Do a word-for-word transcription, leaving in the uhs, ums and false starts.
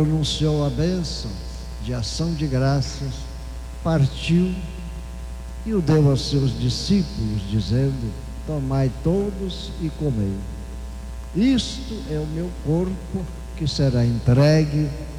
pronunciou a bênção de ação de graças, partiu e o deu aos seus discípulos, dizendo: tomai todos e comei. Isto é o meu corpo que será entregue